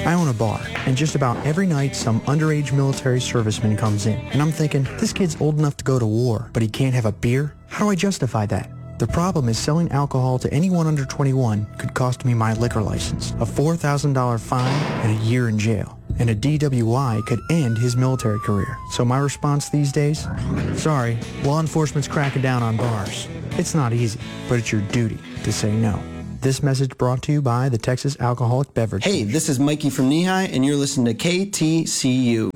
I own a bar, and just about every night some underage military serviceman comes in. And I'm thinking, this kid's old enough to go to war, but he can't have a beer? How do I justify that? The problem is selling alcohol to anyone under 21 could cost me my liquor license, a $4,000 fine, and a year in jail. And a DWI could end his military career. So my response these days? Sorry, law enforcement's cracking down on bars. It's not easy, but it's your duty to say no. This message brought to you by the Texas Alcoholic Beverage Hey, this is Mikey from Nehi, and you're listening to KTCU.